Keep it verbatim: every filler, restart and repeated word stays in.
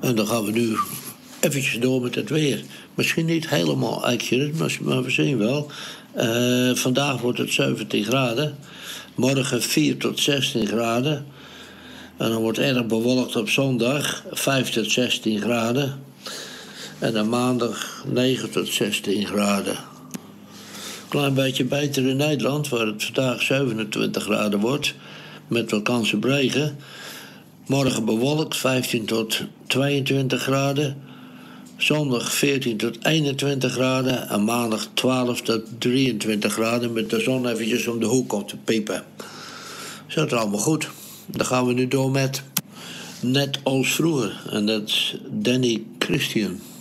En dan gaan we nu eventjes door met het weer. Misschien niet helemaal accurate, maar we zien wel. Uh, vandaag wordt het zeventien graden. Morgen vier tot zestien graden. En dan wordt erg bewolkt op zondag. vijf tot zestien graden. En dan maandag negen tot zestien graden. Klein beetje beter in Nederland, waar het vandaag zevenentwintig graden wordt. Met wat kans op regen. Morgen bewolkt, vijftien tot tweeëntwintig graden. Zondag veertien tot eenentwintig graden. En maandag twaalf tot drieëntwintig graden. Met de zon eventjes om de hoek op te piepen. Zat er allemaal goed. Dan gaan we nu door met Net als vroeger. En dat is Danny Christian.